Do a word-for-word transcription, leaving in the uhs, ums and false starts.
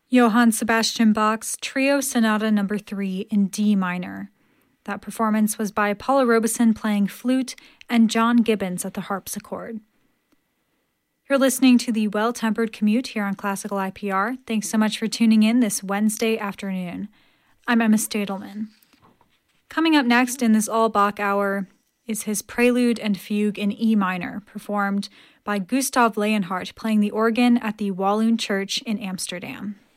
Johann Sebastian Bach's Trio Sonata Number three in D minor. That performance was by Paula Robeson playing flute and John Gibbons at the harpsichord. You're listening to the Well-Tempered Commute here on Classical I P R. Thanks so much for tuning in this Wednesday afternoon. I'm Emma Stadelman. Coming up next in this all-Bach hour is his Prelude and Fugue in E minor, performed by Gustav Leonhardt playing the organ at the Walloon Church in Amsterdam.